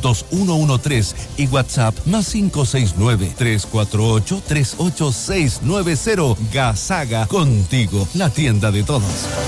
2113 y WhatsApp más 569-348-38690. Gasaga, contigo, la tienda de todos.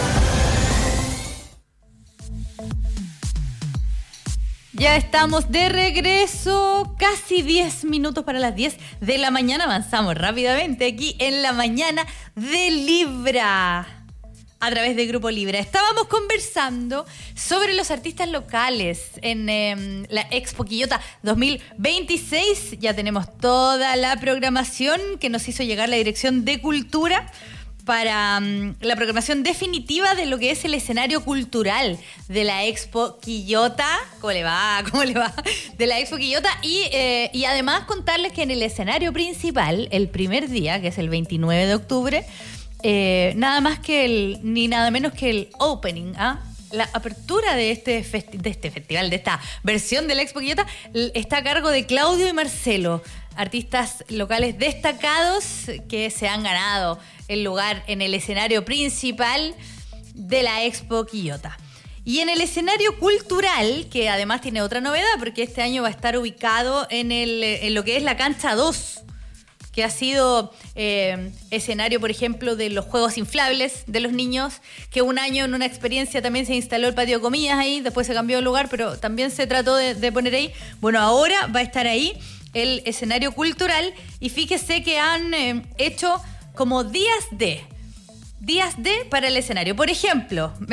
Ya estamos de regreso, casi 10 minutos para las 10 de la mañana. Avanzamos rápidamente aquí en la mañana de Libra, a través de Grupo Libra. Estábamos conversando sobre los artistas locales en la Expo Quillota 2026. Ya tenemos toda la programación que nos hizo llegar la Dirección de Cultura para la programación definitiva de lo que es el escenario cultural de la Expo Quillota. ¿Cómo le va? De la Expo Quillota. Y además contarles que en el escenario principal, el primer día, que es el 29 de octubre, nada más que ni nada menos que el opening, la apertura de este festival, de esta versión de la Expo Quillota, está a cargo de Claudio y Marcelo, artistas locales destacados que se han ganado el lugar en el escenario principal de la Expo Quillota. Y en el escenario cultural, que además tiene otra novedad, porque este año va a estar ubicado en lo que es la cancha 2, que ha sido escenario, por ejemplo, de los juegos inflables de los niños, que un año en una experiencia también se instaló el patio de comidas ahí, después se cambió de lugar, pero también se trató de poner ahí. Bueno, ahora va a estar ahí el escenario cultural, y fíjese que han hecho como días D para el escenario. Por ejemplo,